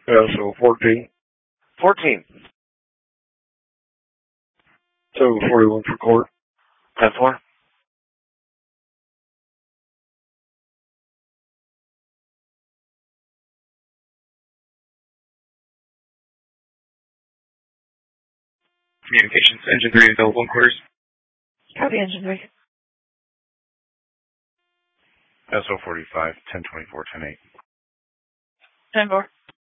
So 14. 14. So 41 for court. 10-4. Communications, engine 3 available in quarters. Copy, engine 3. SO 45, 1024, 10-8. 10-4.